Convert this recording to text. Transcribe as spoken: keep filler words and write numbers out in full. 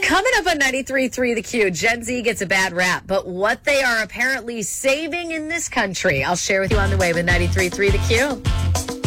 Coming up on ninety-three point three The Q, Gen Z gets a bad rap, but what they are apparently saving in this country, I'll share with you on the way with ninety-three point three The Q.